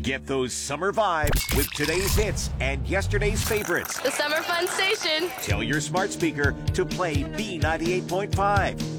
Get those summer vibes with today's hits and yesterday's favorites. The Summer Fun Station. Tell your smart speaker to play B98.5.